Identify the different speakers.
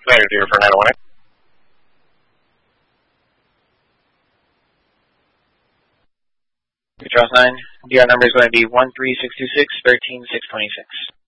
Speaker 1: Standard 0 for 901.
Speaker 2: Charles 9, DR number is going to be 13626 13626.